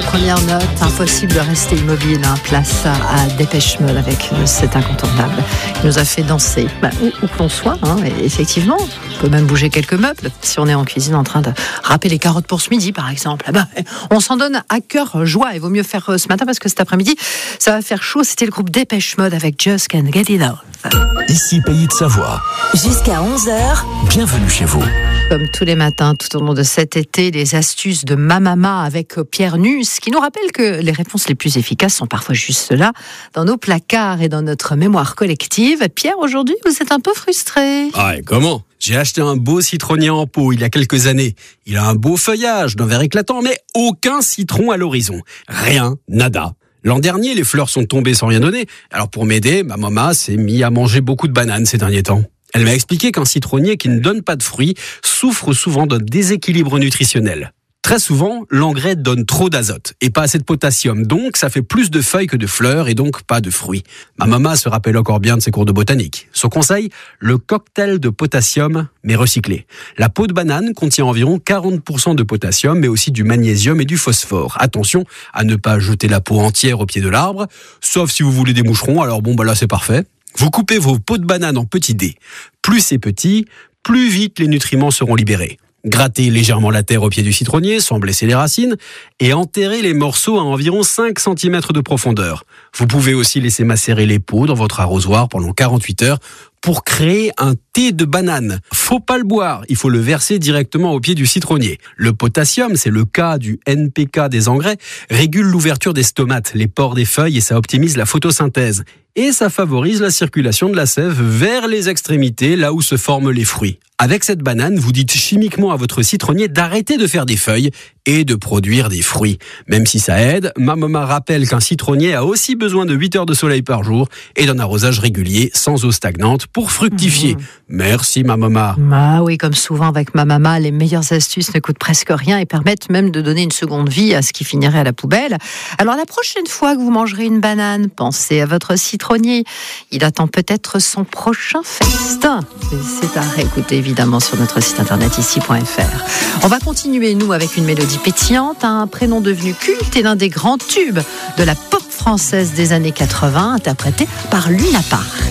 première note, impossible de rester immobile. Place à Dépêche Mode avec cet incontournable. Il nous a fait danser, où qu'on soit. Et effectivement, on peut même bouger quelques meubles si on est en cuisine en train de râper les carottes pour ce midi, par exemple. On s'en donne à cœur joie. Il vaut mieux faire ce matin parce que cet après-midi, ça va faire chaud. C'était le groupe Dépêche Mode avec Just Can't Get It Out. Ici, Pays de Savoie. Jusqu'à 11h. Bienvenue chez vous. Comme tous les matins, tout au long de cet été, les astuces de Mamama avec Pierre Nuss, qui nous rappelle que les réponses les plus efficaces sont parfois juste là, dans nos placards et dans notre mémoire collective. Pierre, aujourd'hui, vous êtes un peu frustré. Ah, et comment ? J'ai acheté un beau citronnier en pot il y a quelques années. Il a un beau feuillage d'un vert éclatant, mais aucun citron à l'horizon. Rien, nada. L'an dernier, les fleurs sont tombées sans rien donner. Alors pour m'aider, ma maman s'est mise à manger beaucoup de bananes ces derniers temps. Elle m'a expliqué qu'un citronnier qui ne donne pas de fruits souffre souvent d'un déséquilibre nutritionnel. Très souvent, l'engrais donne trop d'azote et pas assez de potassium, donc ça fait plus de feuilles que de fleurs et donc pas de fruits. Ma maman se rappelle encore bien de ses cours de botanique. Son conseil, le cocktail de potassium, mais recyclé. La peau de banane contient environ 40% de potassium, mais aussi du magnésium et du phosphore. Attention à ne pas jeter la peau entière au pied de l'arbre, sauf si vous voulez des moucherons, alors là c'est parfait. Vous coupez vos peaux de banane en petits dés. Plus c'est petit, plus vite les nutriments seront libérés. Grattez légèrement la terre au pied du citronnier sans blesser les racines et enterrez les morceaux à environ 5 cm de profondeur. Vous pouvez aussi laisser macérer les peaux dans votre arrosoir pendant 48 heures pour créer un thé de banane. Faut pas le boire, il faut le verser directement au pied du citronnier. Le potassium, c'est le K du NPK des engrais, régule l'ouverture des stomates, les pores des feuilles et ça optimise la photosynthèse. Et ça favorise la circulation de la sève vers les extrémités, là où se forment les fruits. Avec cette banane, vous dites chimiquement à votre citronnier d'arrêter de faire des feuilles et de produire des fruits. Même si ça aide, ma maman rappelle qu'un citronnier a aussi besoin de 8 heures de soleil par jour et d'un arrosage régulier sans eau stagnante pour fructifier. Merci ma maman. Oui, comme souvent avec ma maman, les meilleures astuces ne coûtent presque rien et permettent même de donner une seconde vie à ce qui finirait à la poubelle. Alors la prochaine fois que vous mangerez une banane, pensez à votre citronnier. Il attend peut-être son prochain festin. C'est à réécouter évidemment sur notre site internet ici.fr. On va continuer, nous, avec une mélodie pétillante, un prénom devenu culte et l'un des grands tubes de la pop française des années 80, interprété par Luna Park.